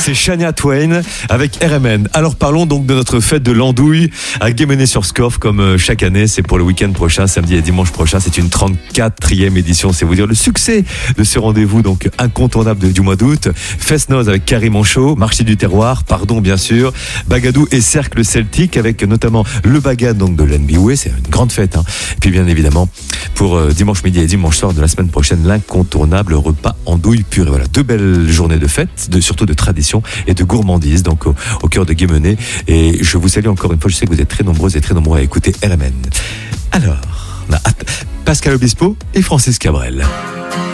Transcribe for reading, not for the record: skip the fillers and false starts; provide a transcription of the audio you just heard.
C'est Shania Twain avec RMN. Alors parlons donc de notre fête de l'andouille à Guémené-sur-Scorff comme chaque année. C'est pour le week-end prochain, samedi et dimanche prochain. C'est une 34e édition. C'est vous dire le succès de ce rendez-vous donc incontournable du mois d'août. Fest-noz avec Carrie Manchot, marché du terroir, pardon bien sûr, Bagadou et cercle celtique avec notamment le bagad donc de l'NBOE. C'est une grande fête. Et puis bien évidemment pour dimanche midi et dimanche soir de la semaine prochaine, l'incontournable repas andouille purée. Voilà, deux belles journées de fête, surtout de tradition et de gourmandise, donc au cœur de Guémené. Et je vous salue encore une fois, je sais que vous êtes très nombreuses et très nombreux à écouter RMN. Alors, Pascal Obispo et Francis Cabrel.